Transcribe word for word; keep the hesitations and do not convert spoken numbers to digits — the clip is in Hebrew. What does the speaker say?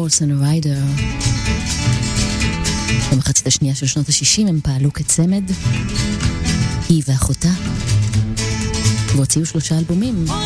Horse and a Rider. במחצית השנייה של שנות ה-שישים הם פעלו כצמד, היא ואחותה, והוציאו שלושה אלבומים.